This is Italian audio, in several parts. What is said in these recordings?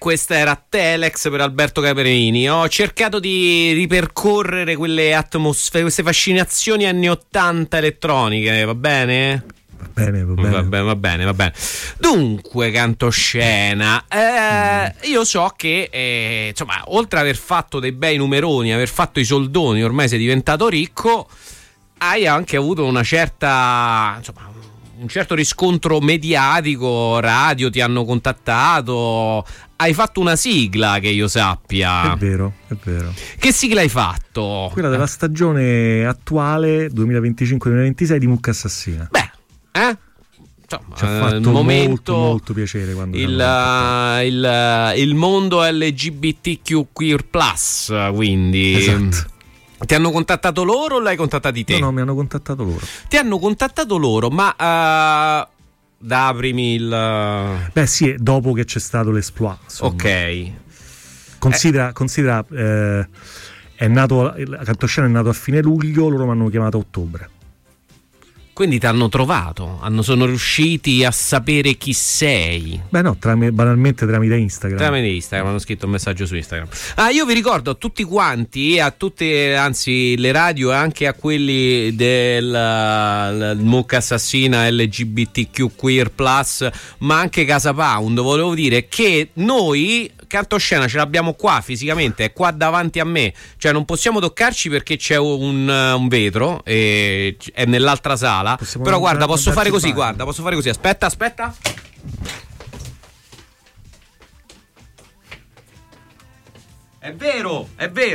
questa era Telex per Alberto Caperini. Ho cercato di ripercorrere quelle atmosfere, queste fascinazioni anni 80 elettroniche, va bene? Va bene. Dunque, Cantoscena, io so che insomma, oltre ad aver fatto dei bei numeroni, aver fatto i soldoni, ormai sei diventato ricco, hai anche avuto una certa, insomma, un certo riscontro mediatico, radio ti hanno contattato, hai fatto una sigla che io sappia. È vero. Che sigla hai fatto? Quella della stagione attuale 2025-2026 di Mucca Assassina. Beh, insomma, ci ha fatto il momento, molto piacere quando il mondo LGBTQ+, quindi esatto. Ti hanno contattato loro o l'hai contattati te? No, mi hanno contattato loro. Ti hanno contattato loro, ma aprimi il... Beh sì, dopo che c'è stato l'esploit, insomma. Ok. Considera è nato, Cantoscena è nato a fine luglio, loro mi hanno chiamato a ottobre. Quindi ti hanno trovato, sono riusciti a sapere chi sei. Beh no, banalmente tramite Instagram. Tramite Instagram, hanno scritto un messaggio su Instagram. Io vi ricordo a tutti quanti, a tutte, anzi le radio e anche a quelli del Mucca Assassina, LGBTQ+, ma anche Casa Pound, volevo dire che noi Cantoscena ce l'abbiamo qua fisicamente, è qua davanti a me, cioè non possiamo toccarci perché c'è un vetro e è nell'altra sala. Però guarda, posso fare così, aspetta. È vero.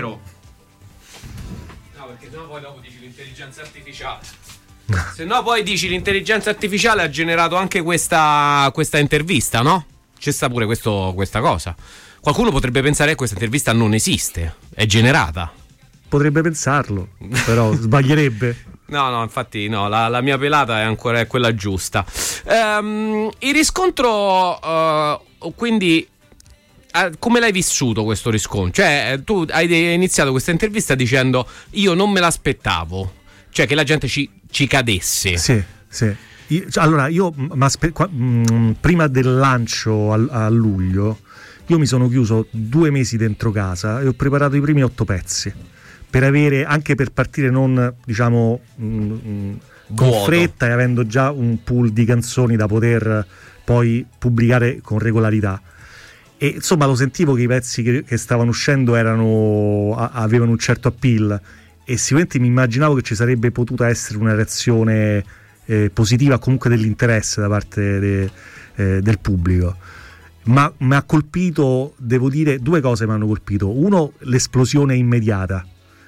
No, perché sennò poi dopo dici l'intelligenza artificiale. Se no poi dici l'intelligenza artificiale ha generato anche questa intervista, no? C'è sta pure questa cosa. Qualcuno potrebbe pensare che questa intervista non esiste, è generata. Potrebbe pensarlo, però sbaglierebbe. No, infatti no, la mia pelata è ancora quella giusta. Il riscontro, quindi, come l'hai vissuto questo riscontro? Cioè, tu hai iniziato questa intervista dicendo io non me l'aspettavo, cioè che la gente ci cadesse. Sì. Allora, io prima del lancio a luglio, io mi sono chiuso 2 mesi dentro casa e ho preparato i primi 8 pezzi. Per avere, anche per partire non diciamo con fretta e avendo già un pool di canzoni da poter poi pubblicare con regolarità. E insomma lo sentivo che i pezzi che stavano uscendo avevano un certo appeal e sicuramente mi immaginavo che ci sarebbe potuta essere una reazione positiva, comunque dell'interesse da parte del pubblico. Ma mi ha colpito, devo dire, 2 cose mi hanno colpito. Uno, l'esplosione immediata.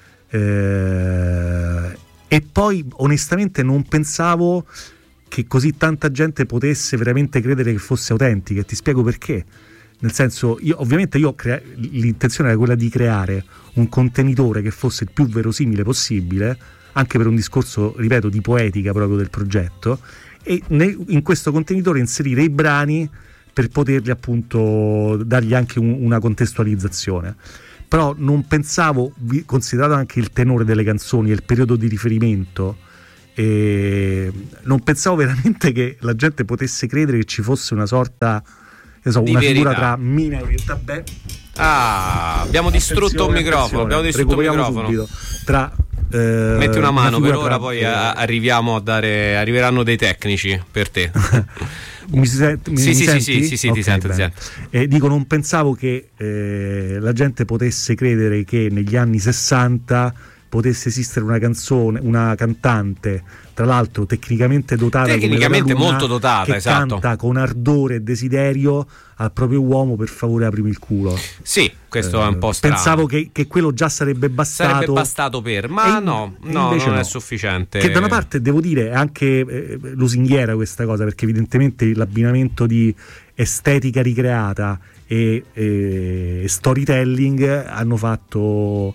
E poi onestamente non pensavo che così tanta gente potesse veramente credere che fosse autentica, e ti spiego perché. Nel senso, l'intenzione era quella di creare un contenitore che fosse il più verosimile possibile, anche per un discorso, ripeto, di poetica proprio del progetto, e in questo contenitore inserire i brani per poterli appunto dargli anche una contestualizzazione. Però non pensavo, considerato anche il tenore delle canzoni e il periodo di riferimento, non pensavo veramente che la gente potesse credere che ci fosse una sorta, una verità. Figura tra Mina e Orientabè. Abbiamo distrutto un microfono. Subito. Metti una mano per ora, poi arriveranno dei tecnici per te. Mi senti? Sì, okay, ti sento. Dico, non pensavo che la gente potesse credere che negli anni 60 potesse esistere una cantante, tra l'altro tecnicamente molto dotata, che esatto, canta con ardore e desiderio al proprio uomo per favore aprimi il culo. Sì, questo è un po' strano. Pensavo che quello già sarebbe bastato ma no, non è sufficiente. Che da una parte devo dire è anche lusinghiera questa cosa, perché evidentemente l'abbinamento di estetica ricreata e storytelling hanno fatto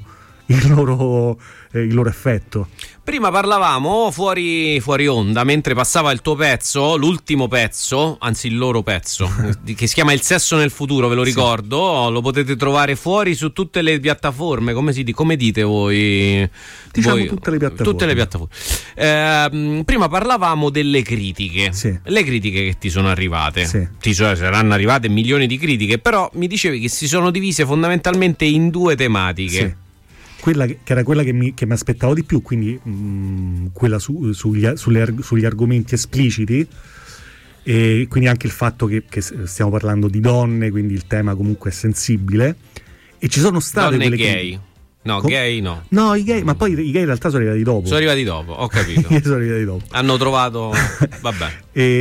il loro effetto. Prima parlavamo fuori onda, mentre passava il tuo pezzo, l'ultimo pezzo, anzi il loro pezzo, che si chiama Il sesso nel futuro, ve lo ricordo, sì. Lo potete trovare fuori su tutte le piattaforme, come dite voi? Diciamo voi, tutte le piattaforme. Prima parlavamo delle critiche, sì. Le critiche che ti sono arrivate, sì. Saranno arrivate milioni di critiche, però mi dicevi che si sono divise fondamentalmente in due tematiche. Sì. Che era quella che mi aspettavo di più, quindi quella sugli argomenti espliciti, e quindi anche il fatto che stiamo parlando di donne, quindi il tema comunque è sensibile, e ci sono state donne gay. Gay no. No, i gay, ma poi i gay in realtà sono arrivati dopo. Sono arrivati dopo, ho capito. Sono arrivati dopo. Hanno trovato... vabbè.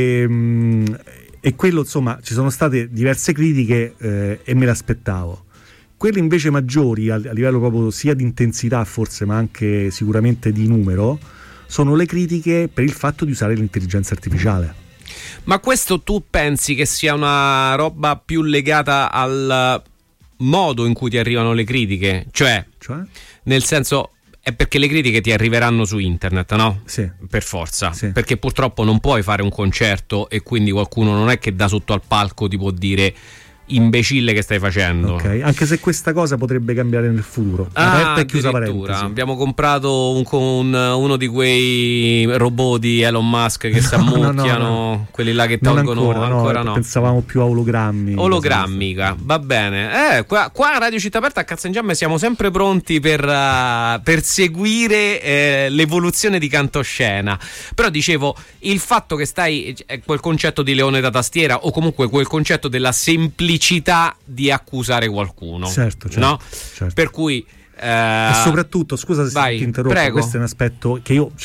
E quello, insomma, ci sono state diverse critiche e me l'aspettavo. Quelle invece maggiori a livello proprio sia di intensità forse, ma anche sicuramente di numero, sono le critiche per il fatto di usare l'intelligenza artificiale. Ma questo tu pensi che sia una roba più legata al modo in cui ti arrivano le critiche? Cioè? Nel senso, è perché le critiche ti arriveranno su internet, no? Sì. Per forza. Sì. Perché purtroppo non puoi fare un concerto e quindi qualcuno non è che da sotto al palco ti può dire imbecille che stai facendo. Ok, anche se questa cosa potrebbe cambiare nel futuro. Aperta e chiusa parentesi. Abbiamo comprato uno di quei robot di Elon Musk che si ammucchiano, no. Quelli là che tolgono ancora no. Pensavamo più a ologrammica. Va bene. Qua a Radio Città Aperta a Cazzo in Jam siamo sempre pronti per seguire l'evoluzione di Cantoscena. Però dicevo, il fatto che stai quel concetto di leone da tastiera, o comunque quel concetto della semplicità di accusare qualcuno, certo. No? Certo. Per cui e soprattutto, scusa se ti interrompo, prego. Questo è un aspetto che io,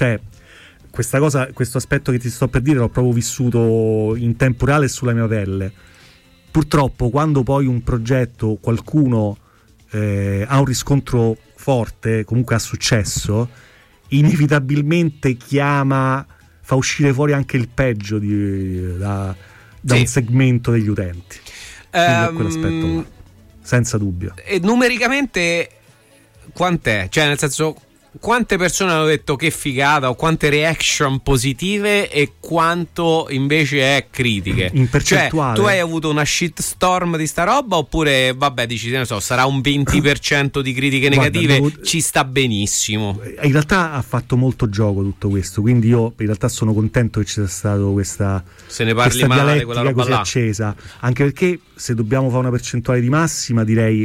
questo aspetto che ti sto per dire l'ho proprio vissuto in tempo reale e sulla mia pelle. Purtroppo quando poi un progetto, qualcuno ha un riscontro forte, comunque ha successo, inevitabilmente fa uscire fuori anche il peggio da un segmento degli utenti. Quell'aspetto là, senza dubbio. E numericamente quant'è? Cioè, nel senso, quante persone hanno detto che figata, o quante reaction positive e quanto invece è critiche? In percentuale. Cioè, tu hai avuto una shitstorm di sta roba, oppure vabbè, dici, ne so, sarà un 20% di critiche negative, ci sta benissimo. In realtà ha fatto molto gioco tutto questo, quindi io in realtà sono contento che ci sia stato questa male, quella roba così là accesa, anche perché se dobbiamo fare una percentuale di massima, direi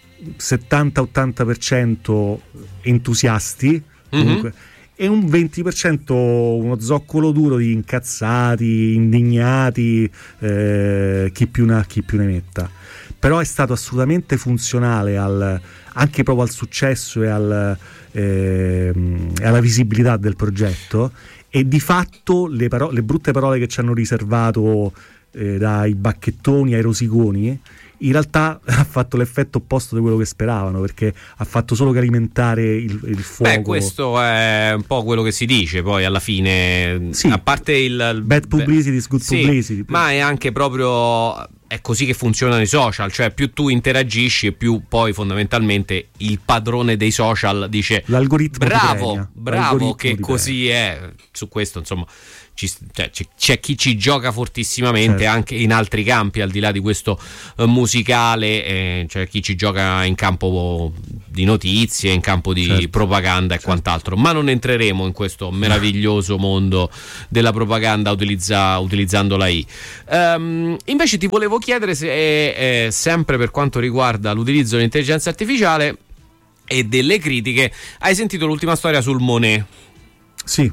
70-80% entusiasti, comunque, e un 20% uno zoccolo duro di incazzati, indignati, chi più ne metta. Però è stato assolutamente funzionale anche proprio al successo e alla visibilità del progetto, e di fatto le brutte parole che ci hanno riservato, dai bacchettoni ai rosiconi, in realtà ha fatto l'effetto opposto di quello che speravano, perché ha fatto solo che alimentare il fuoco. Beh, questo è un po' quello che si dice poi alla fine, sì. A parte il bad publicity is good publicity, ma è anche proprio, è così che funzionano i social, cioè più tu interagisci e più poi fondamentalmente il padrone dei social dice l'algoritmo bravo che così è. Su questo insomma c'è chi ci gioca fortissimamente, certo. Anche in altri campi al di là di questo musicale, c'è chi ci gioca in campo di notizie, in campo di certo. propaganda e certo. quant'altro, ma non entreremo in questo meraviglioso mondo della propaganda utilizzando la I. Invece ti volevo chiedere se sempre per quanto riguarda l'utilizzo dell'intelligenza artificiale e delle critiche, hai sentito l'ultima storia sul Monet? Sì.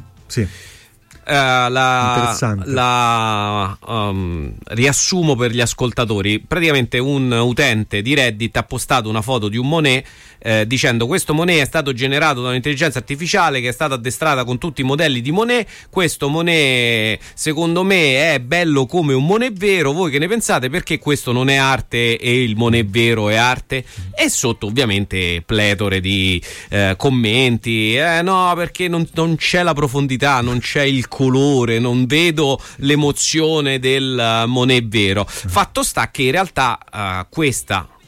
Riassumo per gli ascoltatori. Praticamente un utente di Reddit ha postato una foto di un Monet dicendo: questo Monet è stato generato da un'intelligenza artificiale che è stata addestrata con tutti i modelli di Monet. Questo Monet secondo me è bello come un Monet vero, voi che ne pensate? Perché questo non è arte e il Monet vero è arte? E sotto ovviamente pletore di commenti, no, perché non c'è la profondità, non c'è il colore, non vedo l'emozione del Monet vero. Fatto sta che in realtà questa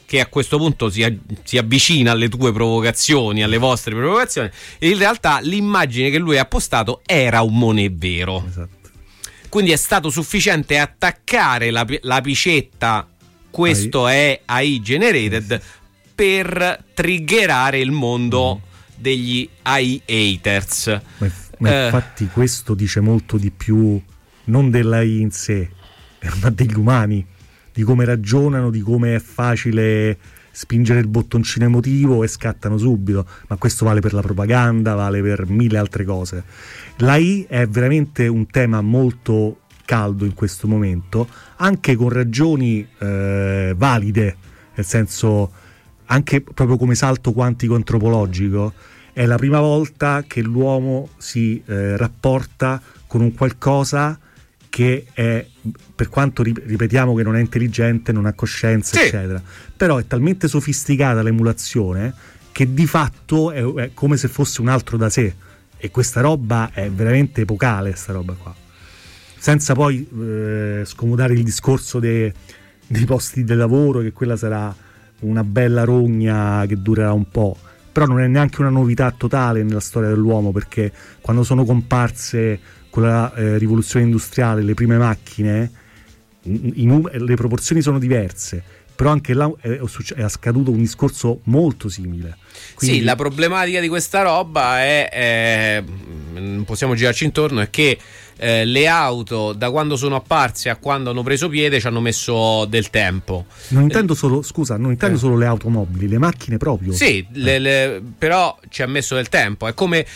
che a questo punto si avvicina alle tue provocazioni, alle vostre provocazioni, e in realtà l'immagine che lui ha postato era un Monet vero. Esatto. Quindi è stato sufficiente attaccare l'apicetta questo è AI generated per triggerare il mondo degli AI haters. Ma infatti questo dice molto di più non dell'AI in sé, ma degli umani, di come ragionano, di come è facile spingere il bottoncino emotivo e scattano subito. Ma questo vale per la propaganda, vale per mille altre cose. L'AI è veramente un tema molto caldo in questo momento, anche con ragioni valide, nel senso, anche proprio come salto quantico antropologico. È la prima volta che l'uomo si rapporta con un qualcosa che è, per quanto ripetiamo che non è intelligente, non ha coscienza, sì, eccetera, però è talmente sofisticata l'emulazione che di fatto è come se fosse un altro da sé, e questa roba è veramente epocale, sta roba qua, senza poi scomodare il discorso dei posti di lavoro, che quella sarà una bella rogna che durerà un po', però non è neanche una novità totale nella storia dell'uomo, perché quando sono comparse con la rivoluzione industriale le prime macchine, le proporzioni sono diverse, però anche là è scaduto un discorso molto simile. Quindi, sì, la problematica di questa roba è non possiamo girarci intorno, è che le auto, da quando sono apparse a quando hanno preso piede, ci hanno messo del tempo. Non intendo solo, scusa, non intendo solo le automobili, le macchine proprio. Sì, però ci ha messo del tempo. È come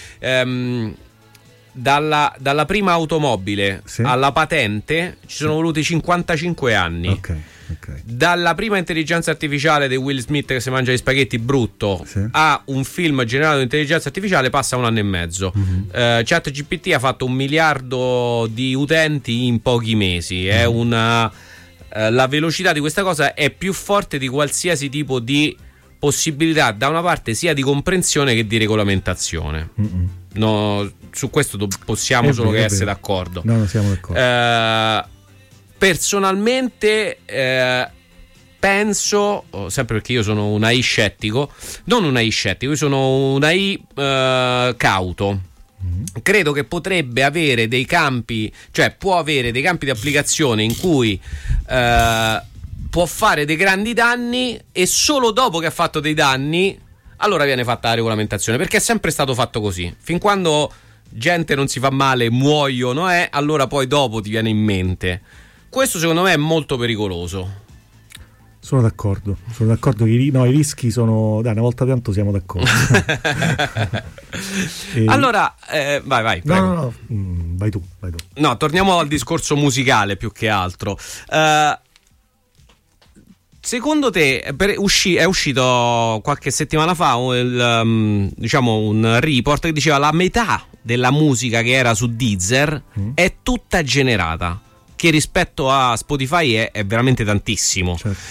dalla prima automobile, sì, alla patente ci sono voluti 55 anni. Okay. Dalla prima intelligenza artificiale di Will Smith che si mangia gli spaghetti brutto, sì, a un film generato di intelligenza artificiale passa 1 anno e mezzo. ChatGPT ha fatto 1 miliardo di utenti in pochi mesi. È la velocità di questa cosa è più forte di qualsiasi tipo di possibilità, da una parte sia di comprensione che di regolamentazione. No, su questo possiamo solo che essere d'accordo. No, non siamo d'accordo. Personalmente penso, sempre perché io sono un AI scettico, non un AI scettico, io sono un AI cauto. Credo che potrebbe avere dei campi, cioè può avere dei campi di applicazione in cui può fare dei grandi danni, e solo dopo che ha fatto dei danni allora viene fatta la regolamentazione, perché è sempre stato fatto così. Fin quando gente non si fa male, muoiono, allora poi dopo ti viene in mente. Questo secondo me è molto pericoloso. Sono d'accordo che i rischi sono, dai, una volta tanto siamo d'accordo. Allora vai prego. No, vai tu. No, torniamo al discorso musicale più che altro. Secondo te è uscito qualche settimana fa un report che diceva la metà della musica che era su Deezer è tutta generata, che rispetto a Spotify è veramente tantissimo. Certo.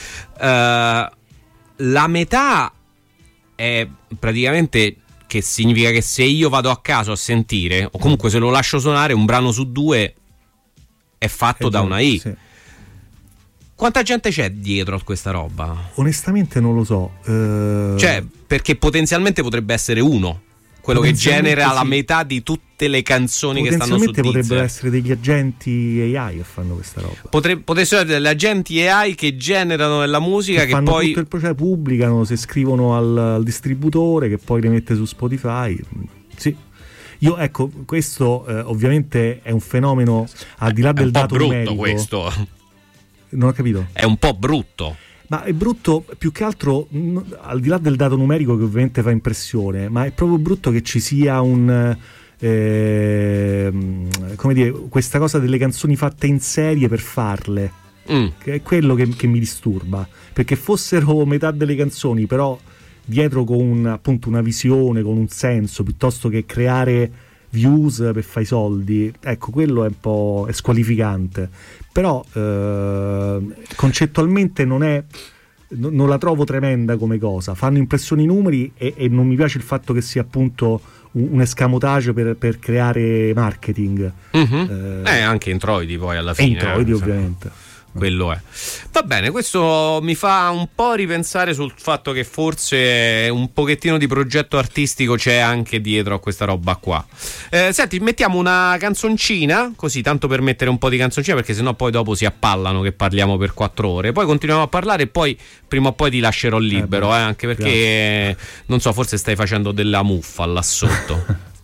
La metà è praticamente, che significa che se io vado a caso a sentire, o comunque se lo lascio suonare, 1 brano su 2 è fatto da una AI. Sì. Quanta gente c'è dietro a questa roba? Onestamente non lo so. Cioè, perché potenzialmente potrebbe essere uno, quello che genera la metà di tutte le canzoni che stanno su Deezer. Potrebbero essere degli agenti AI che fanno questa roba. Potrebbero essere degli agenti AI che generano della musica, che fanno poi tutto il processo, pubblicano, se scrivono al distributore, che poi le mette su Spotify. Sì. Io, ecco, questo ovviamente è un fenomeno al di là del dato numerico. Questo non ho capito. È un po' brutto. Ma è brutto più che altro al di là del dato numerico, che ovviamente fa impressione, ma è proprio brutto che ci sia come dire, questa cosa delle canzoni fatte in serie per farle, che è quello che mi disturba, perché fossero metà delle canzoni però dietro con appunto una visione, con un senso, piuttosto che creare views per fare i soldi, ecco, quello è un po' squalificante. Però concettualmente non la trovo tremenda come cosa. Fanno impressione i numeri e non mi piace il fatto che sia appunto un escamotage per creare marketing. Anche introiti poi alla fine. Introiti ovviamente. quello è. Va bene, questo mi fa un po' ripensare sul fatto che forse un pochettino di progetto artistico c'è anche dietro a questa roba qua. Senti, mettiamo una canzoncina, così tanto per mettere un po' di canzoncina, perché sennò poi dopo si appallano che parliamo per 4 ore. Poi continuiamo a parlare e poi prima o poi ti lascerò libero, anche perché non so, forse stai facendo della muffa là sotto.